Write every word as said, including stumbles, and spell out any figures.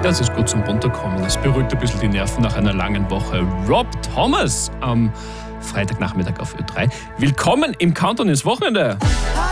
Das ist gut zum Runterkommen. Das beruhigt ein bisschen die Nerven nach einer langen Woche. Rob Thomas am Freitagnachmittag auf Ö drei. Willkommen im Countdown ins Wochenende.